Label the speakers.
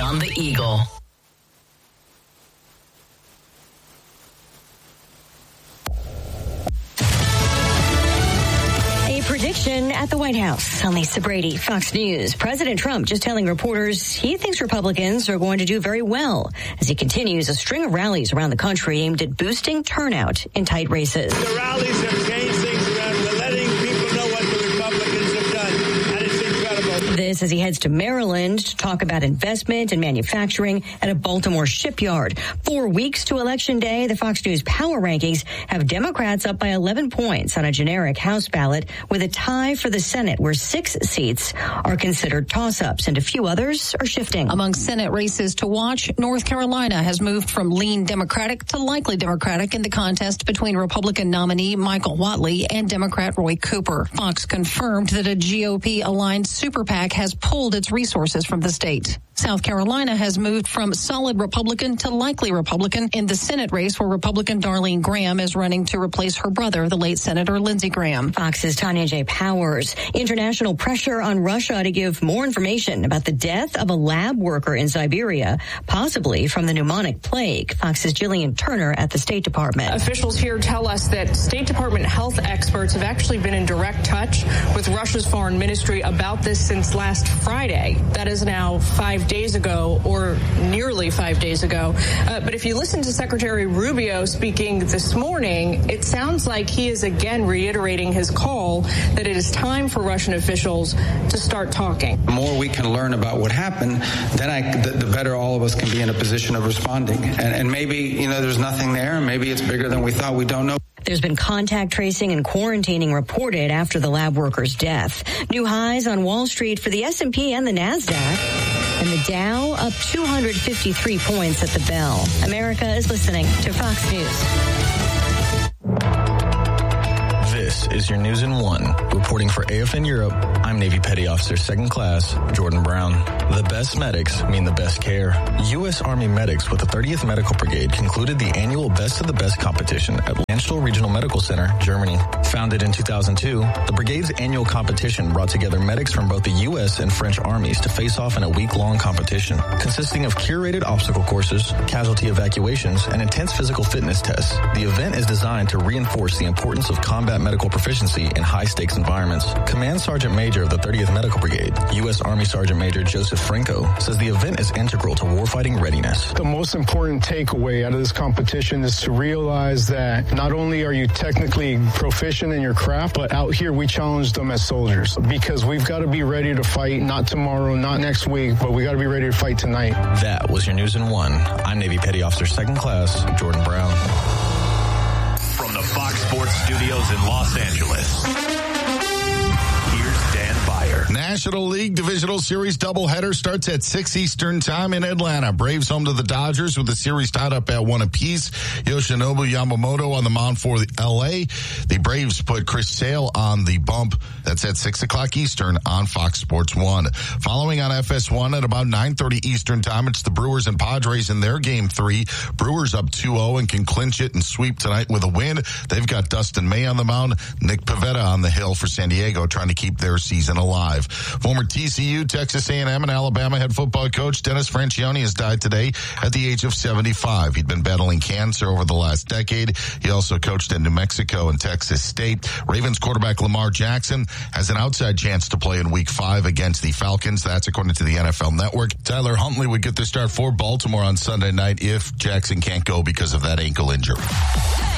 Speaker 1: on the Eagle. Prediction at the White House. I'm Lisa Brady, Fox News. President Trump just telling reporters he thinks Republicans are going to do very well as he continues a string of rallies around the country aimed at boosting turnout in tight races.
Speaker 2: The rallies have changed things around. We're letting people know what the Republicans have done, and it's incredible.
Speaker 1: This as he heads to Maryland to talk about investment and manufacturing at a Baltimore shipyard. 4 weeks to Election Day, the Fox News Power Rankings have Democrats up by 11 points on a generic House ballot with a tie for the Senate, where 6 seats are considered toss-ups and a few others are shifting.
Speaker 3: Among Senate races to watch, North Carolina has moved from lean Democratic to likely Democratic in the contest between Republican nominee Michael Whatley and Democrat Roy Cooper. Fox confirmed that a GOP-aligned super PAC has pulled its resources from the state. South Carolina has moved from solid Republican to likely Republican in the Senate race, where Republican Darlene Graham is running to replace her brother, the late Senator Lindsey Graham.
Speaker 1: Fox's Tanya J. Powers. International pressure on Russia to give more information about the death of a lab worker in Siberia, possibly from the pneumonic plague. Fox's Jillian Turner at the State Department.
Speaker 4: Officials here tell us that State Department health experts have actually been in direct touch with Russia's foreign ministry about this since last Friday. That is now 5 days ago, or nearly 5 days ago. But if you listen to Secretary Rubio speaking this morning, it sounds like he is again reiterating his call that it is time for Russian officials to start talking.
Speaker 5: The more we can learn about what happened, then the better all of us can be in a position of responding. And maybe, there's nothing there, and maybe it's bigger than we thought. We don't know.
Speaker 1: There's been contact tracing and quarantining reported after the lab worker's death. New highs on Wall Street for the S&P and the NASDAQ. And the Dow up 253 points at the bell. America is listening to Fox News.
Speaker 6: This is your News in 1. Reporting for AFN Europe, I'm Navy Petty Officer 2nd Class Jordan Brown. The best medics mean the best care. U.S. Army medics with the 30th Medical Brigade concluded the annual Best of the Best competition at Landstuhl Regional Medical Center, Germany. Founded in 2002, the brigade's annual competition brought together medics from both the U.S. and French armies to face off in a week-long competition, consisting of curated obstacle courses, casualty evacuations, and intense physical fitness tests. The event is designed to reinforce the importance of combat medical proficiency in high-stakes environments. Command Sergeant Major of the 30th Medical Brigade, U.S. Army Sergeant Major Joseph Franco, says the event is integral to warfighting readiness.
Speaker 7: The most important takeaway out of this competition is to realize that not only are you technically proficient in your craft, but out here we challenge them as soldiers, because we've got to be ready to fight, not tomorrow, not next week, but we got to be ready to fight tonight.
Speaker 6: That was your News in 1. I'm Navy Petty Officer 2nd Class Jordan Brown.
Speaker 8: From the Fox Sports Studios in Los Angeles, here's Dan Beyer.
Speaker 9: National League Divisional Series doubleheader starts at 6 Eastern time in Atlanta. Braves home to the Dodgers with the series tied up at 1 apiece. Yoshinobu Yamamoto on the mound for L.A. The Braves put Chris Sale on the bump. That's at 6 o'clock Eastern on Fox Sports 1. Following on FS1 at about 9:30 Eastern time, it's the Brewers and Padres in their Game 3. Brewers up 2-0 and can clinch it and sweep tonight with a win. They've got Dustin May on the mound, Nick Pivetta on the hill for San Diego, trying to keep their season alive. Former TCU, Texas A&M, and Alabama head football coach Dennis Franchione has died today at the age of 75. He'd been battling cancer over the last decade. He also coached in New Mexico and Texas State. Ravens quarterback Lamar Jackson has an outside chance to play in Week 5 against the Falcons. That's according to the NFL Network. Tyler Huntley would get the start for Baltimore on Sunday night if Jackson can't go because of that ankle injury.